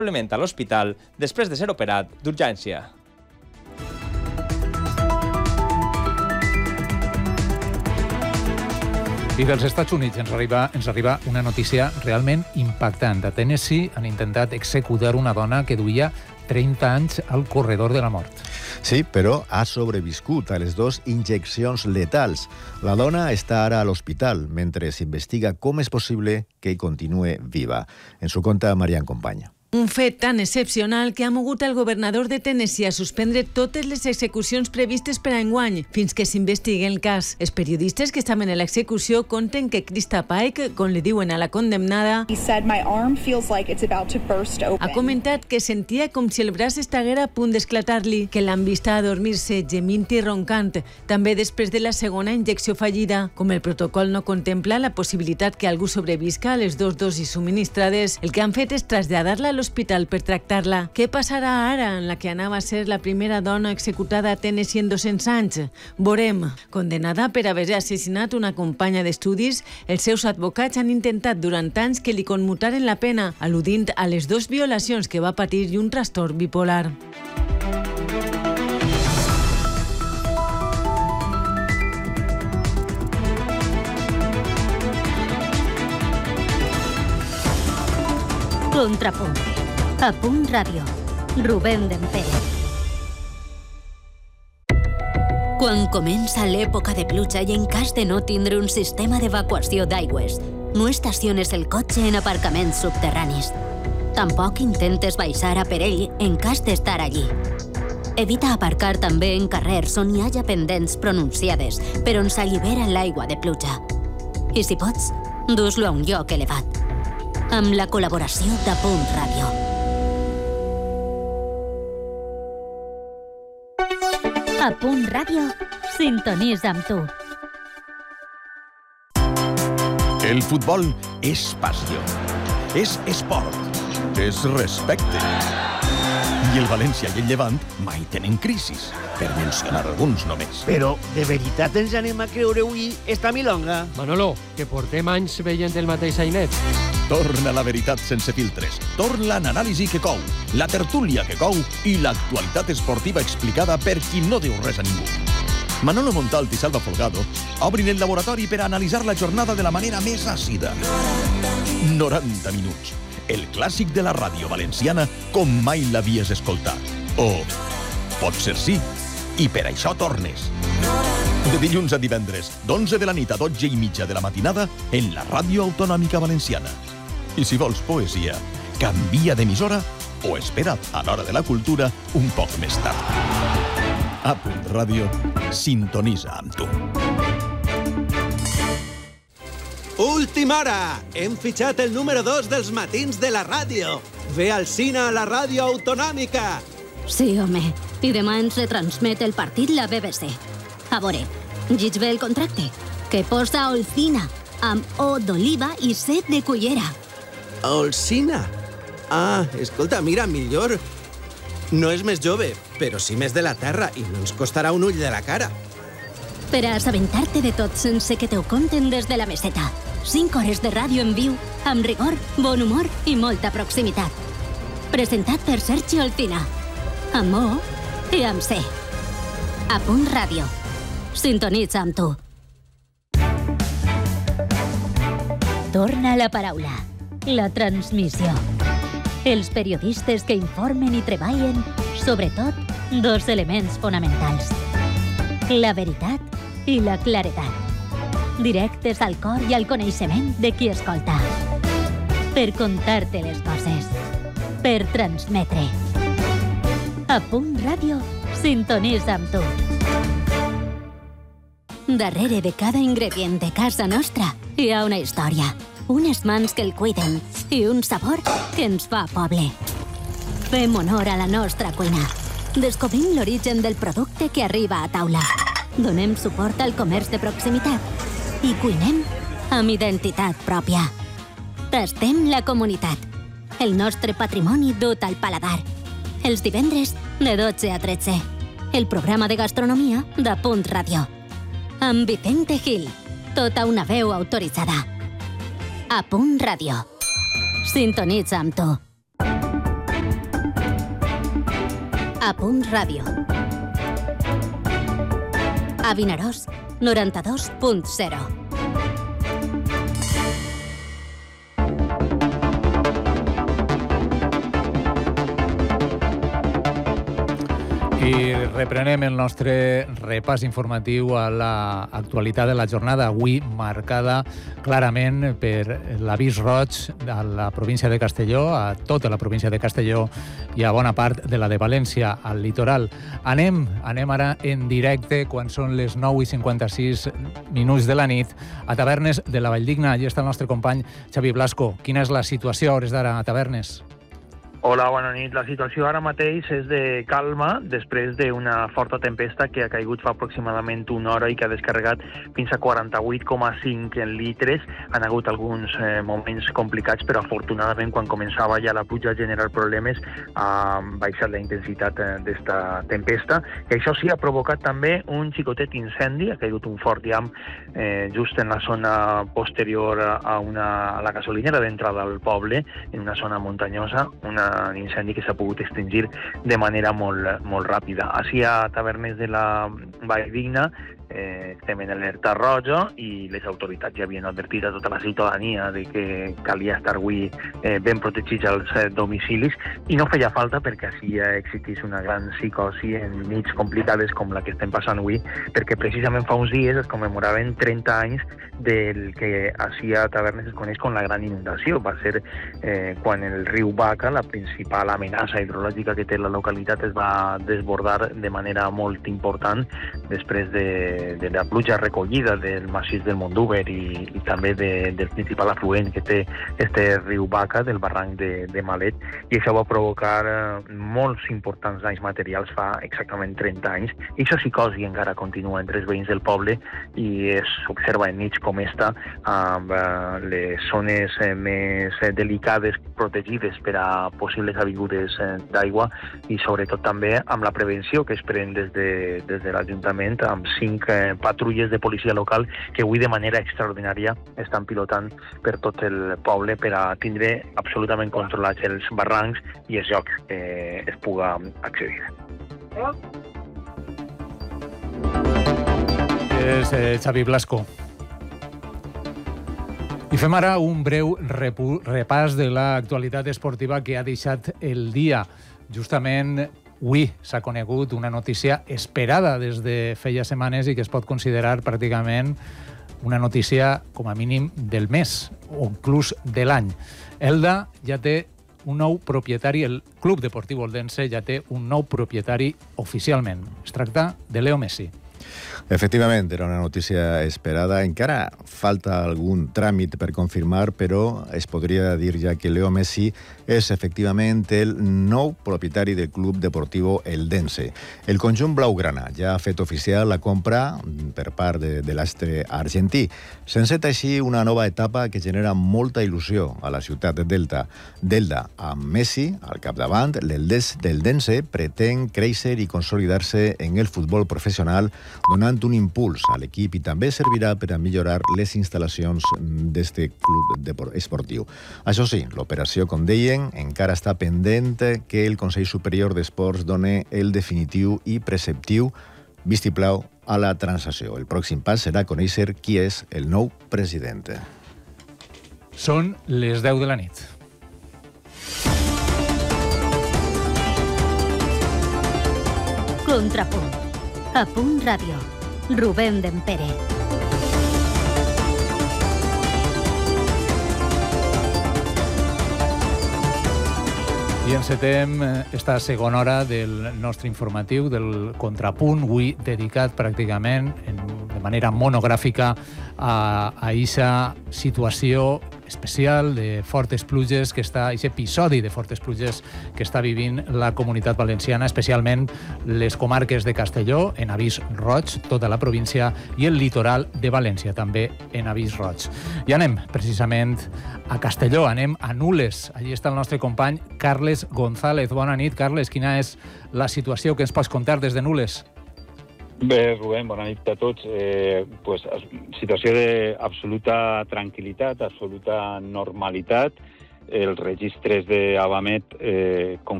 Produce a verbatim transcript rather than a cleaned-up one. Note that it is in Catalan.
a l'hospital després de ser operat d'urgència. I dels Estats Units ens arriba, ens arriba una notícia realment impactant. A Tennessee han intentat executar una dona que duia trenta anys al corredor de la mort. Sí, però ha sobreviscut a les dues injeccions letals. La dona està ara a l'hospital mentre s'investiga com és possible que continue viva. Ens ho conta Marian Companya. Un fet tan excepcional que ha mogut el governador de Tennessee a suspendre totes les execucions previstes per a enguany fins que s'investigui el cas. Els periodistes que estaven en l'execució conten que Krista Pike, com li diuen a la condemnada, ha comentat que sentia com si el braç estiguera a punt d'esclatar-li, que l'han vista adormir-se gemint i roncant, també després de la segona injecció fallida. Com el protocol no contempla la possibilitat que algú sobrevisca a les dues dosis subministrades, el que han fet és traslladar-la a l'hospital per tractar-la. Què passarà ara en la que anava a ser la primera dona executada a Tennessee en dos-cents anys? Veurem. Condenada per haver assassinat una companya d'estudis, els seus advocats han intentat durant anys que li commutaren la pena, al·ludint a les dues violacions que va patir i un trastorn bipolar. Contrapunt. A Punt Ràdio. Rubén Dempere. Quan comença l'època de pluja i en cas de no tindre un sistema d'evacuació d'aigües, no estaciones el cotxe en aparcaments subterranis. Tampoc intentes baixar a per ell en cas d'estar allí. Evita aparcar també en carrers on hi hagi pendents pronunciades per on s'allibera l'aigua de pluja. I si pots, dus-lo a un lloc elevat. Amb la col·laboració de Punt Ràdio. A Punt Ràdio, sintonitza amb tu. El futbol és passió, és esport, és respecte. I el València i el Llevant mai tenen crisis, per mencionar alguns només. Però de veritat ens anem a creure avui esta milonga? Manolo, que portem anys veient el mateix ainet. Torna la veritat sense filtres. Torna l'anàlisi que cou, la tertúlia que cou i l'actualitat esportiva explicada per qui no diu res a ningú. Manolo Montalt i Salva Folgado obrin el laboratori per a analitzar la jornada de la manera més àcida. noranta minuts. El clàssic de la ràdio valenciana com mai l'havies escoltat. O potser sí, i per això tornes. De dilluns a divendres, d'onze de la nit a dotze i mitja de la matinada, en la Ràdio Autonòmica Valenciana. I si vols poesia, canvia d'emissora o espera't a l'hora de la cultura un poc més tard. A Punt Ràdio, sintonitza amb tu. Última hora! Hem fitxat el número dos dels matins de la ràdio. Ve al cine a la Ràdio Autonòmica. Sí, home. I demà ens retransmet el partit la B B C. A veure, lleig bé el contracte, que posa Olcina, amb O d'oliva i set de cullera. Olcina? Ah, escolta, mira, millor. No és més jove, però sí més de la terra i no ens costarà un ull de la cara. Per a assabentar-te de tot sense que t'ho conten des de la meseta. Cinc hores de ràdio en viu, amb rigor, bon humor i molta proximitat. Presentat per Sergi Olcina. Amb O i amb C. A Punt Ràdio. Sintonitza amb tu. Torna la paraula. La transmissió. Els periodistes que informen i treballen, sobretot, dos elements fonamentals. La veritat i la claredat. Directes al cor i al coneixement de qui escolta. Per contar-te les coses. Per transmetre. A Punt Ràdio, sintonitza amb tu. Darrere de cada ingredient de casa nostra hi ha una història. Unes mans que el cuiden i un sabor que ens fa poble. Fem honor a la nostra cuina. Descobrim l'origen del producte que arriba a taula. Donem suport al comerç de proximitat. I cuinem amb identitat pròpia. Tastem la comunitat. El nostre patrimoni dut al paladar. Els divendres de dotze a tretze. El programa de gastronomia de Punt Ràdio. Amb Vicente Gil. Tota una veu autoritzada. A Punt Ràdio. Sintonitza amb tu. A Punt Ràdio. A Vinaròs, noranta-dos punt zero. I reprenem el nostre repàs informatiu a l'actualitat de la jornada, avui marcada clarament per l'avís roig a la província de Castelló, a tota la província de Castelló i a bona part de la de València, al litoral. Anem, anem ara en directe, quan són les nou i cinquanta-sis minuts de la nit, a Tavernes de la Valldigna. Allí està el nostre company Xavi Blasco. Quina és la situació a hores d'ara a Tavernes? Hola, bona nit. La situació ara mateix és de calma després d'una forta tempesta que ha caigut fa aproximadament una hora i que ha descarregat fins a quaranta-vuit coma cinc litres. Han hagut alguns eh, moments complicats, però afortunadament quan començava ja la pluja a generar problemes ha baixat la intensitat d'esta tempesta. I això sí, ha provocat també un xicotet incendi, ha caigut un fort llamp eh, just en la zona posterior a, una, a la gasolinera d'entrada al poble, en una zona muntanyosa, una un incendi que s'ha pogut extingir de manera molt, molt ràpida. Així a Tavernes de la Valldigna eh, estem en alerta roja i les autoritats ja havien advertit a tota la ciutadania de que calia estar avui eh, ben protegits als eh, domicilis i no feia falta perquè així ja existís una gran psicosi en nits complicades com la que estem passant avui, perquè precisament fa uns dies es commemoraven trenta anys del que així a Tavernes es coneix com la gran inundació. Va ser eh, quan el riu Baca, la principal amenaça hidrològica que té la localitat, es va desbordar de manera molt important després de de la pluja recollida del massís del Mondúber i, i també de, del principal afluent que té este riu Baca, del barranc de, de Malet, i això va provocar eh, molts importants danys materials fa exactament trenta anys. I això psicosi encara continua entre els veïns del poble i s'observa en nits com esta amb eh, les zones eh, més eh, delicades protegides per a possibles avingudes eh, d'aigua i sobretot també amb la prevenció que es pren des de, des de l'Ajuntament amb cinc eh, patrulles de policia local que avui de manera extraordinària estan pilotant per tot el poble per a tindre absolutament controlats els barrancs i els llocs que es puga accedir. És eh, Xavi Blasco. I fem ara un breu repu, repàs de l'actualitat esportiva que ha deixat el dia. Justament avui s'ha conegut una notícia esperada des de feia setmanes i que es pot considerar pràcticament una notícia com a mínim del mes o inclús de l'any. Elda ja té un nou propietari, el Club Deportiu Eldense ja té un nou propietari oficialment. Es tracta de Leo Messi. Efectivament, era una notícia esperada. Encara falta algun tràmit per confirmar, però es podria dir ja que Leo Messi és efectivament el nou propietari del Club Deportiu Eldense. El conjunt blaugrana ja ha fet oficial la compra per part de, de l'astre argentí. S'enceta així una nova etapa que genera molta il·lusió a la ciutat de Delta. Delta, amb Messi al capdavant, l'Eldense pretén créixer i consolidar-se en el futbol professional, donant un impuls a l'equip i també servirà per a millorar les instal·lacions d'este club esportiu. Això sí, l'operació, com deien, encara està pendent que el Consell Superior d'Esports doni el definitiu i preceptiu vistiplau a la transacció. El pròxim pas serà conèixer qui és el nou president. Són les deu de la nit. Contrapunt. A Punt Ràdio. Rubén Dempere. I encetem esta segona hora del nostre informatiu, del Contrapunt, avui dedicat pràcticament en, de manera monogràfica a aquesta situació especial de fortes pluges que està, aquest episodi de fortes pluges que està vivint la Comunitat Valenciana, especialment les comarques de Castelló, en avís roig, tota la província, i el litoral de València, també en avís roig. I anem precisament a Castelló, anem a Nules. Allí està el nostre company Carles González. Bona nit, Carles. Quina és la situació que ens pots contar des de Nules? Bé, Rubén, bona nit a tots. Eh, pues, situació d'absoluta tranquil·litat, absoluta normalitat. Els registres d'Avamet eh, confirmen